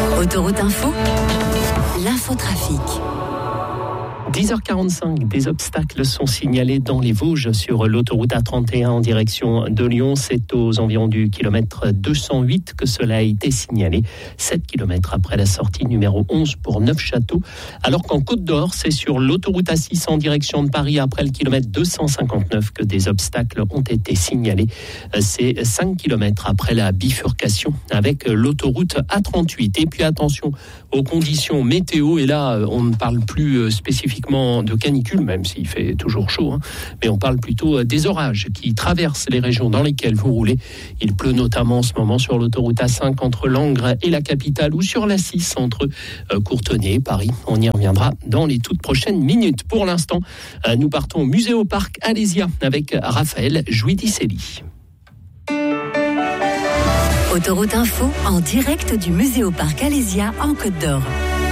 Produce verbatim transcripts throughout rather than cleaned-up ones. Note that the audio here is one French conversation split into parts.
Autoroute Info, l'infotrafic. dix heures quarante-cinq, des obstacles sont signalés dans les Vosges sur l'autoroute A trente et un en direction de Lyon. C'est aux environs du kilomètre deux cent huit que cela a été signalé, sept kilomètres après la sortie numéro onze pour Neufchâteau. Alors qu'en Côte d'Or, c'est sur l'autoroute A six en direction de Paris après le kilomètre deux cent cinquante-neuf que des obstacles ont été signalés. C'est cinq kilomètres après la bifurcation avec l'autoroute A trente-huit. Et puis attention aux conditions météo. Et là, on ne parle plus spécifiquement de canicule, même s'il fait toujours chaud, hein, mais on parle plutôt des orages qui traversent les régions dans lesquelles vous roulez. Il pleut notamment en ce moment sur l'autoroute A cinq entre Langres et la capitale, ou sur l'A six entre euh, Courtenay et Paris. On y reviendra dans les toutes prochaines minutes. Pour l'instant, euh, nous partons au Muséoparc Alésia avec Raphaël Jouidicelli. Autoroute Info en direct du Muséoparc Alésia en Côte d'Or.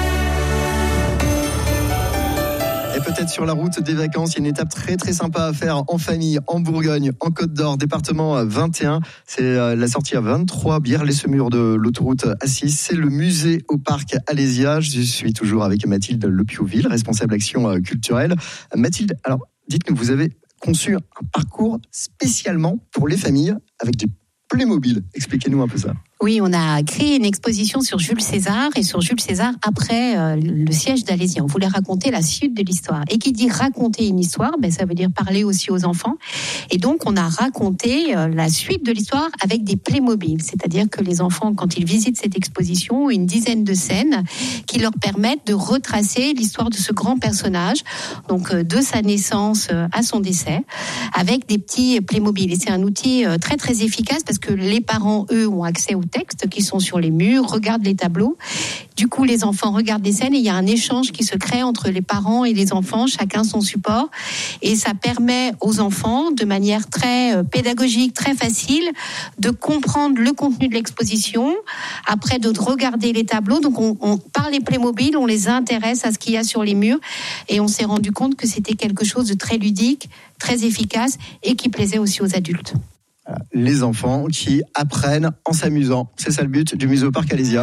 Et peut-être sur la route des vacances, il y a une étape très très sympa à faire en famille, en Bourgogne, en Côte d'Or, département vingt et un. C'est la sortie à vingt-trois, Bière-les-Semurs de l'autoroute A six. C'est le musée au parc Alésia. Je suis toujours avec Mathilde Lepiouville, responsable action culturelle. Mathilde, alors dites-nous, vous avez conçu un parcours spécialement pour les familles avec du Playmobil. Expliquez-nous un peu ça. Oui, on a créé une exposition sur Jules César et sur Jules César après euh, le siège d'Alésia. On voulait raconter la suite de l'histoire. Et qui dit raconter une histoire, ben, ça veut dire parler aussi aux enfants. Et donc, on a raconté euh, la suite de l'histoire avec des Playmobil. C'est-à-dire que les enfants, quand ils visitent cette exposition, ont une dizaine de scènes qui leur permettent de retracer l'histoire de ce grand personnage, donc euh, de sa naissance euh, à son décès, avec des petits Playmobil. Et c'est un outil euh, très, très efficace parce que les parents, eux, ont accès au textes qui sont sur les murs, regardent les tableaux. Du coup, les enfants regardent les scènes et il y a un échange qui se crée entre les parents et les enfants, chacun son support. Et ça permet aux enfants, de manière très pédagogique, très facile, de comprendre le contenu de l'exposition, après de regarder les tableaux. Donc, on, on, par les Playmobil, on les intéresse à ce qu'il y a sur les murs et on s'est rendu compte que c'était quelque chose de très ludique, très efficace et qui plaisait aussi aux adultes. Les enfants qui apprennent en s'amusant. C'est ça le but du Muséoparc Alésia.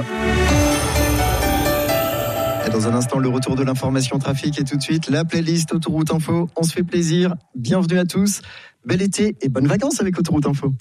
Et dans un instant, le retour de l'information trafic et tout de suite, la playlist Autoroute Info. On se fait plaisir. Bienvenue à tous. Bel été et bonnes vacances avec Autoroute Info.